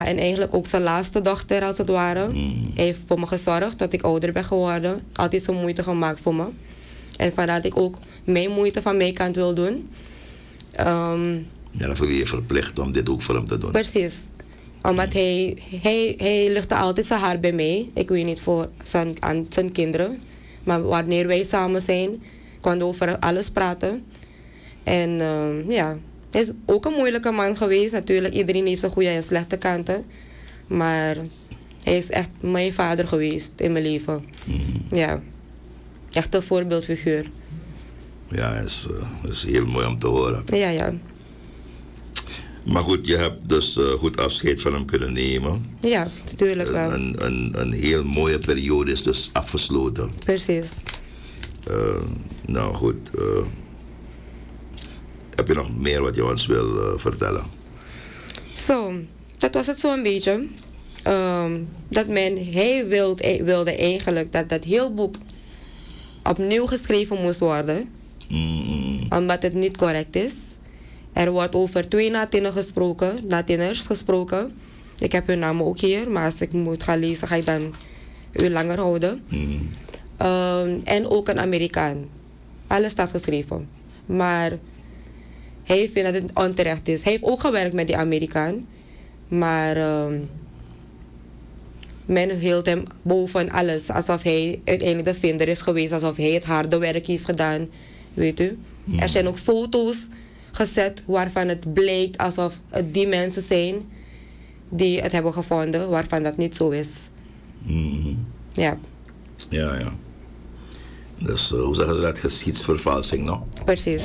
En eigenlijk ook zijn laatste dochter, als het ware. Hij heeft voor me gezorgd dat ik ouder ben geworden. Altijd zo moeite gemaakt voor me. En vandaar dat ik ook mijn moeite van mijn kant wil doen. Ja, dan voel je je verplicht om dit ook voor hem te doen. Precies. Omdat hij luchtte altijd zijn haar bij mij. Ik weet niet voor zijn kinderen. Maar wanneer wij samen zijn, konden we over alles praten. En ja, hij is ook een moeilijke man geweest. Natuurlijk, iedereen heeft zijn goede en slechte kanten. Maar hij is echt mijn vader geweest in mijn leven. Ja, echt een voorbeeldfiguur. Ja, dat is heel mooi om te horen. Ja, ja. Maar goed, je hebt dus goed afscheid van hem kunnen nemen. Ja, natuurlijk wel. Een heel mooie periode is dus afgesloten. Precies. Nou goed. Heb je nog meer wat je ons wil vertellen? Zo, dat was het zo'n beetje. Hij wilde eigenlijk dat dat heel boek opnieuw geschreven moest worden. Omdat het niet correct is. Er wordt over 2 Latiners gesproken. Ik heb hun namen ook hier, maar als ik moet gaan lezen, ga ik dan u langer houden. En ook een Amerikaan. Alles staat geschreven. Maar hij vindt dat het onterecht is. Hij heeft ook gewerkt met die Amerikaan. Maar men hield hem boven alles. Alsof hij uiteindelijk de vinder is geweest. Alsof hij het harde werk heeft gedaan. Weet u? Er zijn ook foto's gezet waarvan het blijkt alsof het die mensen zijn die het hebben gevonden, waarvan dat niet zo is. Ja. Ja, ja. Dus hoe zeggen ze dat? Geschiedsvervalsing, no? Precies.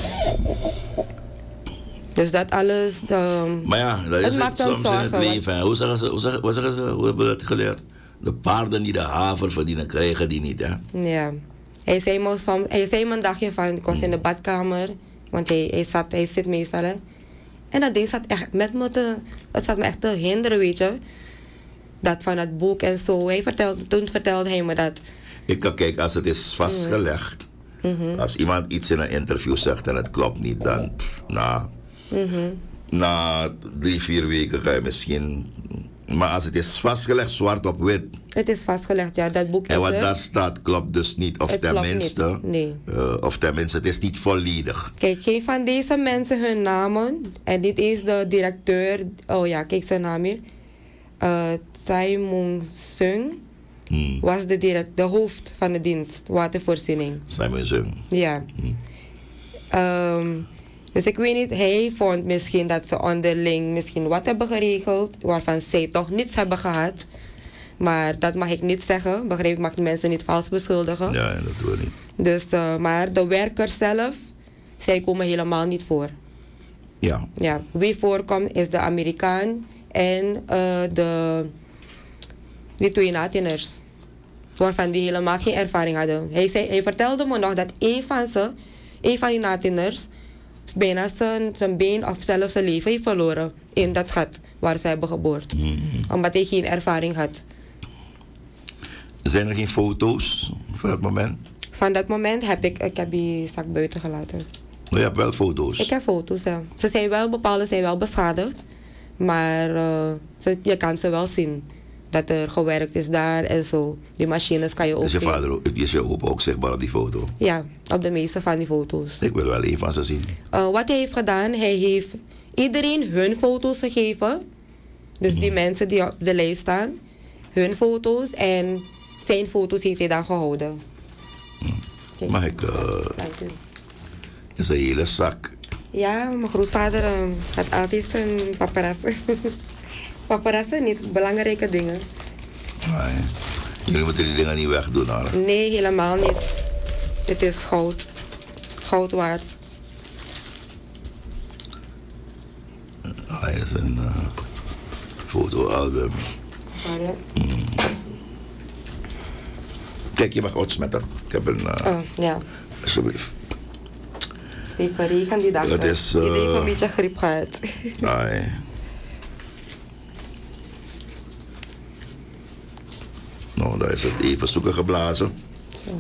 Dus dat alles. Maar ja, dat is het soms in het leven. Hoe zeggen ze? Hoe hebben we het geleerd? De paarden die de haver verdienen, krijgen die niet, hè? Ja. Hij zei me een dagje van, ik was in de badkamer, want hij zit meestal, hè. En dat ding zat echt het zat me echt te hinderen, weet je. Dat van het boek en zo. Toen vertelde hij me dat. Kijk, als het is vastgelegd, als iemand iets in een interview zegt en het klopt niet, dan na 3-4 weken ga je misschien. Maar als het is vastgelegd, zwart op wit. Het is vastgelegd, ja, dat boek is. En wat daar staat klopt dus niet, of tenminste. Nee. Of tenminste, het is niet volledig. Kijk, geen van deze mensen hun namen. En dit is de directeur. Oh ja, kijk zijn naam hier. Tsai Mung-sung was de hoofd van de dienst watervoorziening. Tsai Mung-sung. Ja. Dus ik weet niet, hij vond misschien dat ze onderling misschien wat hebben geregeld, waarvan zij toch niets hebben gehad. Maar dat mag ik niet zeggen, begrijp ik, mag de mensen niet vals beschuldigen. Ja, dat doen we niet. Dus, maar de werkers zelf, zij komen helemaal niet voor. Ja. Ja, wie voorkomt is de Amerikaan en die 2 Latiners, waarvan die helemaal geen ervaring hadden. Hij vertelde me nog dat een van die Latiners bijna zijn been of zelfs zijn leven heeft verloren in dat gat waar ze hebben geboord. Omdat hij geen ervaring had. Zijn er geen foto's van dat moment? Van dat moment heb ik heb die zak buiten gelaten. Maar je hebt wel foto's? Ik heb foto's, ja. Bepaalde zijn wel beschadigd. Maar je kan ze wel zien. Dat er gewerkt is daar en zo. Die machines kan je ook zien. Dus je vader is je opa ook zichtbaar op die foto? Ja, op de meeste van die foto's. Ik wil wel een van ze zien. Wat hij heeft gedaan, hij heeft iedereen hun foto's gegeven. Dus die mensen die op de lijst staan. Hun foto's en zijn foto's heeft hij dan gehouden. Kijk. Mag ik... is een hele zak. Ja, mijn grootvader had altijd zijn paparazzen. Paparazzen, niet belangrijke dingen. Nee. Jullie moeten die dingen niet wegdoen, hoor. Nee, helemaal niet. Het is goud. Goud waard. Hij is een fotoalbum. Kijk, je mag uitsmetten. Ik heb een... ja. Alsjeblieft. Die verregen die dag. Het is... Iedereen heeft een beetje griep gehad. Nee. Nou, daar is het even zoeken geblazen. Zo.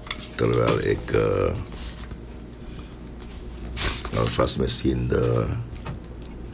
Terwijl ik alvast misschien de